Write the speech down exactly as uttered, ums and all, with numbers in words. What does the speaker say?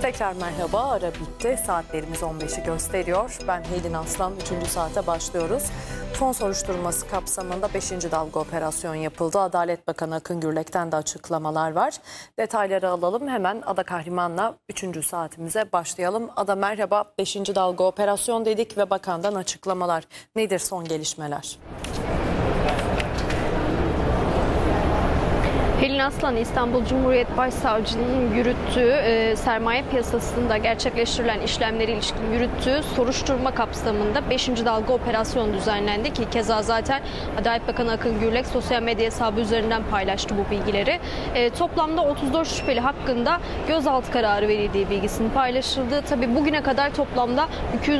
Tekrar merhaba, ara bitti. Saatlerimiz on beşi gösteriyor. Ben Helin Aslan, üçüncü saate başlıyoruz. Fon soruşturması kapsamında beşinci dalga operasyon yapıldı. Adalet Bakanı Akın Gürlek'ten de açıklamalar var. Detayları alalım. Hemen Ada Kahriman'la üçüncü saatimize başlayalım. Ada merhaba, beşinci dalga operasyon dedik ve bakandan açıklamalar. Nedir son gelişmeler? Helin Aslan, İstanbul Cumhuriyet Başsavcılığı'nın yürüttüğü e, sermaye piyasasında gerçekleştirilen işlemlere ilişkin yürüttüğü soruşturma kapsamında beşinci dalga operasyon düzenlendi ki keza zaten Adalet Bakanı Akın Gürlek sosyal medya hesabı üzerinden paylaştı bu bilgileri. E, toplamda otuz dört şüpheli hakkında gözaltı kararı verildiği bilgisinin paylaşıldığı. Tabii bugüne kadar toplamda iki yüz